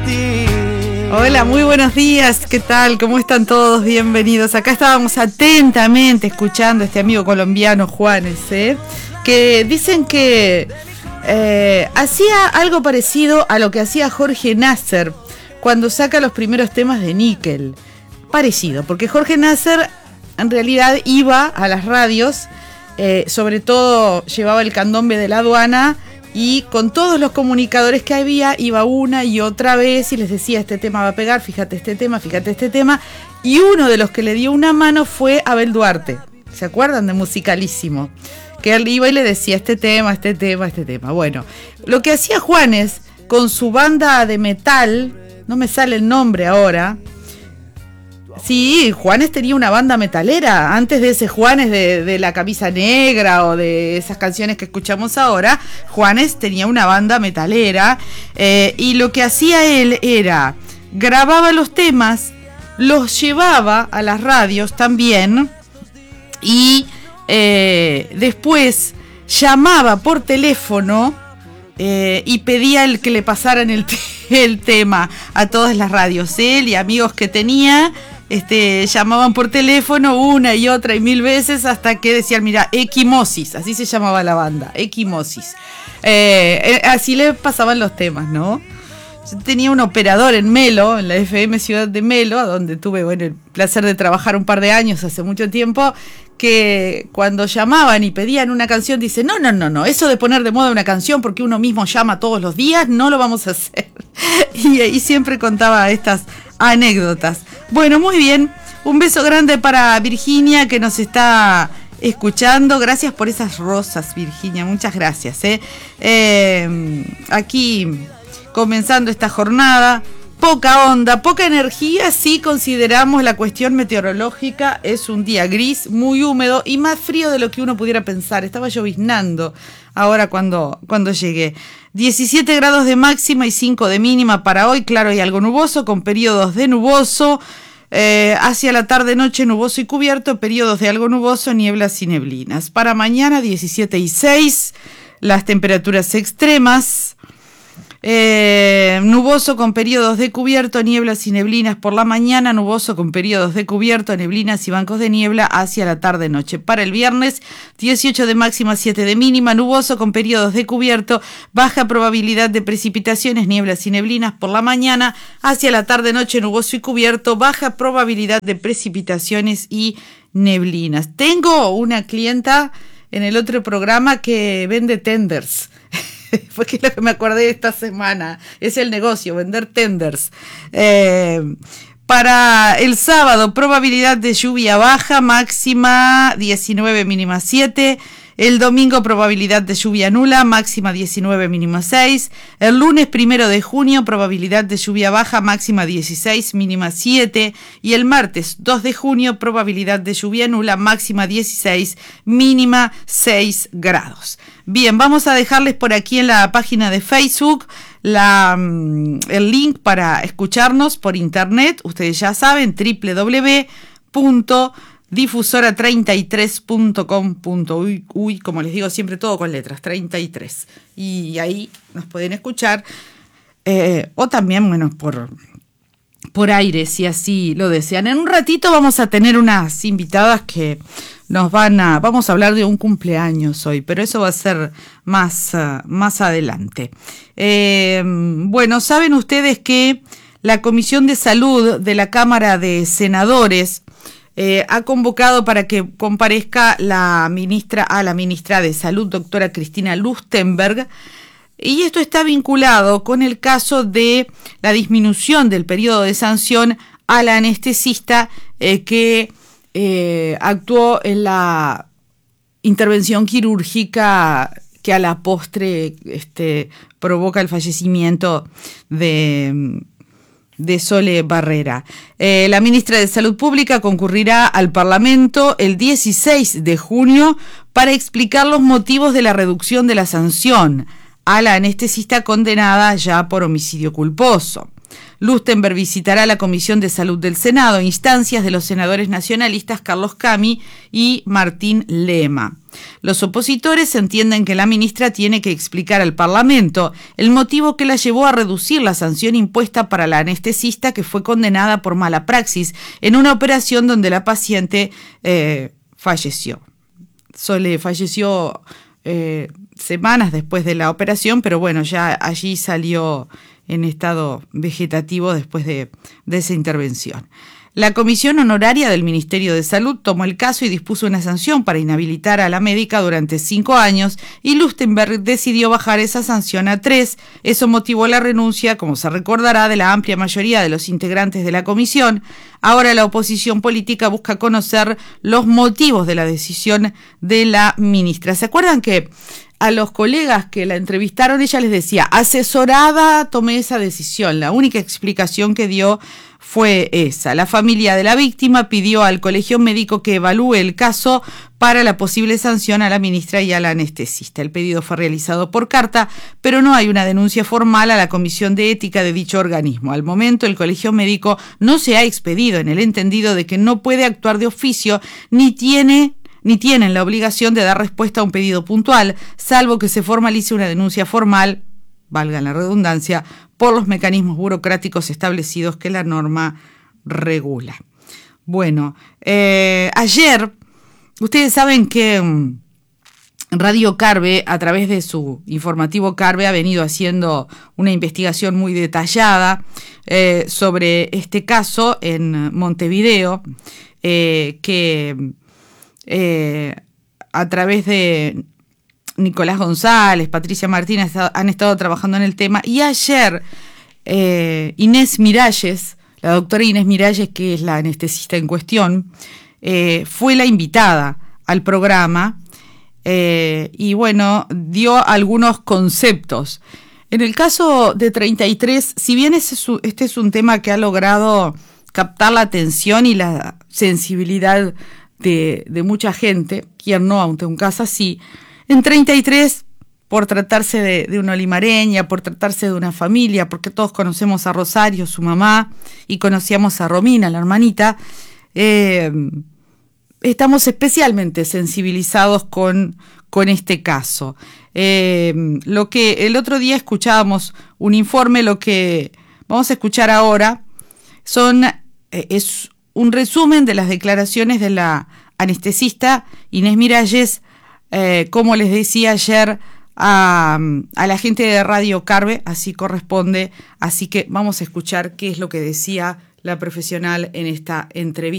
Hola, muy buenos días, ¿qué tal? ¿Cómo están todos? Bienvenidos. Acá estábamos atentamente escuchando a este amigo colombiano, Juanes, que dicen que hacía algo parecido a lo que hacía Jorge Nasser cuando saca los primeros temas de Níquel. Parecido, porque Jorge Nasser en realidad iba a las radios, sobre todo llevaba el candombe de la aduana, y con todos los comunicadores que había, iba una y otra vez y les decía: este tema va a pegar, fíjate este tema, y uno de los que le dio una mano fue Abel Duarte. ¿Se acuerdan de Musicalísimo? Que él iba y le decía este tema. Bueno, lo que hacía Juanes con su banda de metal, no me sale el nombre ahora. Sí, Juanes tenía una banda metalera. Antes de ese Juanes de la camisa negra o de esas canciones que escuchamos ahora, Juanes tenía una banda metalera, y lo que hacía él era grababa los temas, los llevaba a las radios también, y después llamaba por teléfono y pedía el que le pasaran el tema a todas las radios. Él y amigos que tenía llamaban por teléfono una y otra y mil veces hasta que decían: mira, Equimosis, así se llamaba la banda, Equimosis. Así le pasaban los temas, ¿no? Yo tenía un operador en Melo, en la FM Ciudad de Melo, donde tuve el placer de trabajar un par de años hace mucho tiempo, que cuando llamaban y pedían una canción, dice: no, eso de poner de moda una canción porque uno mismo llama todos los días, no lo vamos a hacer. Y siempre contaba estas anécdotas. Bueno, muy bien, un beso grande para Virginia, que nos está escuchando. Gracias por esas rosas, Virginia, muchas gracias. Aquí comenzando esta jornada, poca onda, poca energía si consideramos la cuestión meteorológica. Es un día gris, muy húmedo y más frío de lo que uno pudiera pensar. Estaba lloviznando ahora cuando llegué. 17 grados de máxima y 5 de mínima para hoy, claro y algo nuboso, con periodos de nuboso. Hacia la tarde-noche nuboso y cubierto, periodos de algo nuboso, nieblas y neblinas. Para mañana 17 y 6, las temperaturas extremas. Nuboso con periodos de cubierto, nieblas y neblinas por la mañana, nuboso con periodos de cubierto, neblinas y bancos de niebla hacia la tarde-noche. Para el viernes, 18 de máxima, 7 de mínima, nuboso con periodos de cubierto, baja probabilidad de precipitaciones, nieblas y neblinas por la mañana, hacia la tarde-noche nuboso y cubierto, baja probabilidad de precipitaciones y neblinas. Tengo una clienta en el otro programa que vende tenders. Fue que lo que me acordé esta semana. Es el negocio, vender tenders. Para el sábado, probabilidad de lluvia baja, máxima 19, mínima 7. El domingo, probabilidad de lluvia nula, máxima 19, mínima 6. El lunes 1 de junio, probabilidad de lluvia baja, máxima 16, mínima 7. Y el martes 2 de junio, probabilidad de lluvia nula, máxima 16, mínima 6 grados. Bien, vamos a dejarles por aquí en la página de Facebook el link para escucharnos por internet. Ustedes ya saben, www.difusora33.com.uy, como les digo siempre, todo con letras, 33. Y ahí nos pueden escuchar, o también, por aire, si así lo desean. En un ratito vamos a tener unas invitadas que vamos a hablar de un cumpleaños hoy, pero eso va a ser más adelante. Saben ustedes que la Comisión de Salud de la Cámara de Senadores ha convocado para que comparezca a la ministra de Salud, doctora Cristina Lustenberg, y esto está vinculado con el caso de la disminución del periodo de sanción a la anestesista que actuó en la intervención quirúrgica que a la postre provoca el fallecimiento de Sole Barrera. La ministra de Salud Pública concurrirá al Parlamento el 16 de junio para explicar los motivos de la reducción de la sanción a la anestesista condenada ya por homicidio culposo. Lustenberg visitará la Comisión de Salud del Senado, instancias de los senadores nacionalistas Carlos Cami y Martín Lema. Los opositores entienden que la ministra tiene que explicar al Parlamento el motivo que la llevó a reducir la sanción impuesta para la anestesista que fue condenada por mala praxis en una operación donde la paciente falleció. Falleció semanas después de la operación, pero bueno, ya allí salió en estado vegetativo después de esa intervención. La comisión honoraria del Ministerio de Salud tomó el caso y dispuso una sanción para inhabilitar a la médica durante 5 años y Lustenberg decidió bajar esa sanción a 3. Eso motivó la renuncia, como se recordará, de la amplia mayoría de los integrantes de la comisión. Ahora la oposición política busca conocer los motivos de la decisión de la ministra. ¿Se acuerdan que a los colegas que la entrevistaron ella les decía, asesorada tomé esa decisión? La única explicación que dio fue esa. La familia de la víctima pidió al colegio médico que evalúe el caso para la posible sanción a la ministra y a la anestesista. El pedido fue realizado por carta, pero no hay una denuncia formal a la comisión de ética de dicho organismo. Al momento, el colegio médico no se ha expedido en el entendido de que no puede actuar de oficio ni tienen la obligación de dar respuesta a un pedido puntual, salvo que se formalice una denuncia formal, valga la redundancia, por los mecanismos burocráticos establecidos que la norma regula. Bueno, ayer, ustedes saben que Radio Carve, a través de su informativo Carve, ha venido haciendo una investigación muy detallada sobre este caso en Montevideo, que a través de Nicolás González, Patricia Martínez han estado trabajando en el tema, y ayer Inés Miralles, la doctora Inés Miralles, que es la anestesista en cuestión, fue la invitada al programa y bueno, dio algunos conceptos. En el caso de 33, si bien este es un tema que ha logrado captar la atención y la sensibilidad de mucha gente, quien no ante un caso así, en 33, por tratarse de una olimareña, por tratarse de una familia, porque todos conocemos a Rosario, su mamá, y conocíamos a Romina, la hermanita, estamos especialmente sensibilizados con este caso. Lo que el otro día escuchábamos un informe, lo que vamos a escuchar ahora es un resumen de las declaraciones de la anestesista Inés Miralles, como les decía ayer a la gente de Radio Carve, así corresponde. Así que vamos a escuchar qué es lo que decía la profesional en esta entrevista.